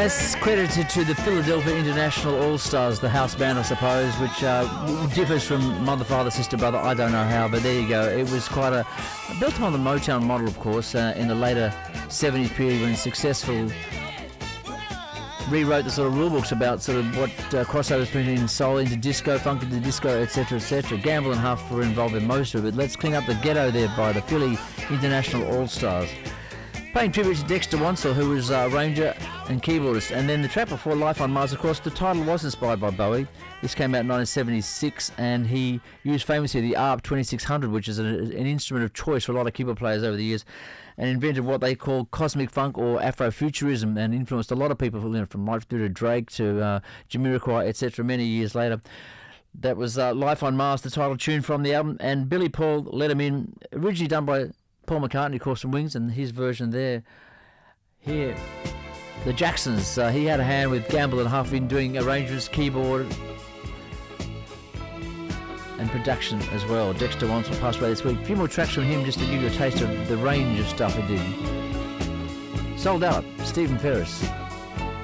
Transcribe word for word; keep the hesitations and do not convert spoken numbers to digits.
That's credited to the Philadelphia International All-Stars, the house band, I suppose, which uh, differs from Mother, Father, Sister, Brother. I don't know how, but there you go. It was quite a... built on the Motown model, of course, uh, in the later seventies period when successful... rewrote the sort of rule books about sort of what uh, crossovers between soul into disco, funk into disco, et cetera, et cetera. Gamble and Huff were involved in most of it. Let's Clean Up the Ghetto there by the Philly International All-Stars. Paying tribute to Dexter Wansel, who was uh, arranger and keyboardist. And then the track before, Life on Mars, of course, the title was inspired by Bowie. This came out in nineteen seventy-six, and he used famously the A R P twenty-six hundred, which is a, an instrument of choice for a lot of keyboard players over the years, and invented what they call cosmic funk or Afrofuturism, and influenced a lot of people, you know, from right through to Drake to uh, Jamiroquai, et cetera, many years later. That was uh, Life on Mars, the title tune from the album, and Billy Paul let him in, originally done by Paul McCartney, of course, from Wings, and his version there. Here, the Jacksons, uh, he had a hand with Gamble and Huff in doing arrangements, keyboard, and production as well. Dexter Wansel passed away this week. A few more tracks from him just to give you a taste of the range of stuff he did. Sold Out, Stephen Ferris.